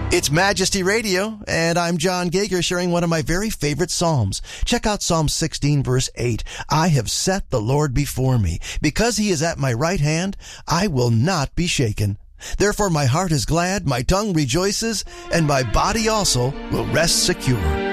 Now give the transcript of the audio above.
It's Majesty Radio, and I'm John Gager sharing one of my very favorite Psalms. Check out Psalm 16, verse 8. I have set the Lord before me. Because he is at my right hand, I will not be shaken. Therefore my heart is glad, my tongue rejoices, and my body also will rest secure.